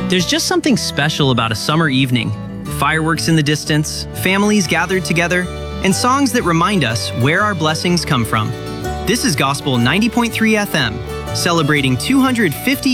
There's just something special about a summer evening. Fireworks in the distance, families gathered together, and songs that remind us where our blessings come from. This is Gospel 90.3 FM, celebrating 250